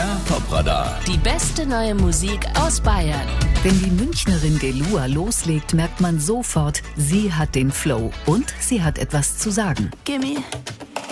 MDR Top-Radar. Die beste neue Musik aus Bayern. Wenn die Münchnerin Delua loslegt, merkt man sofort, sie hat den Flow und sie hat etwas zu sagen. Gimme